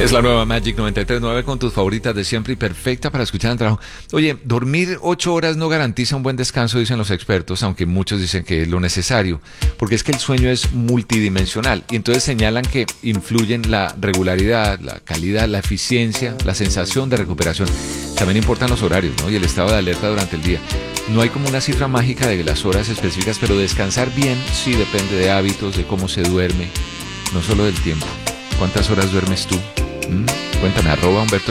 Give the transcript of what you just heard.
Es la nueva Magic 93.9 con tus favoritas de siempre y perfecta para escuchar en el trabajo. Oye, dormir 8 horas no garantiza un buen descanso, dicen los expertos, aunque muchos dicen que es lo necesario, porque es que el sueño es multidimensional y entonces señalan que influyen la regularidad, la calidad, la eficiencia, la sensación de recuperación. También importan los horarios, ¿no? Y el estado de alerta durante el día. No hay como una cifra mágica de las horas específicas, pero descansar bien sí depende de hábitos, de cómo se duerme, no solo del tiempo. ¿Cuántas horas duermes tú? Cuéntame, @Humberto